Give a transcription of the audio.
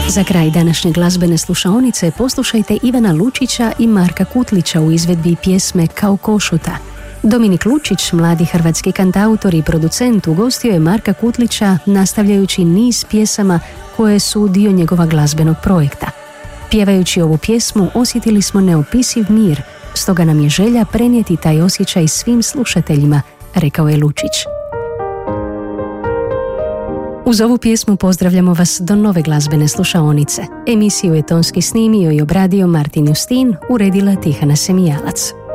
Za kraj današnje glazbene slušaonice poslušajte Ivana Lučića i Marka Kutlića u izvedbi pjesme Kao košuta. Dominik Lučić, mladi hrvatski kantautor i producent, ugostio je Marka Kutlića nastavljajući niz pjesama koje su dio njegova glazbenog projekta. Pjevajući ovu pjesmu osjetili smo neopisiv mir, stoga nam je želja prenijeti taj osjećaj svim slušateljima, rekao je Lučić. Uz ovu pjesmu pozdravljamo vas do nove glazbene slušaonice. Emisiju je tonski snimio i obradio Martin Justin, uredila Tihana Semijalac.